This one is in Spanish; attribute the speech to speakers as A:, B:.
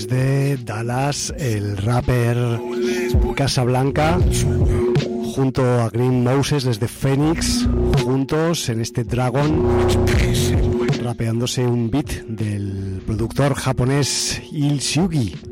A: desde Dallas, el rapper Casablanca, junto a Green Moses desde Phoenix, juntos en este Dragon, rapeándose un beat del productor japonés Il Sugi.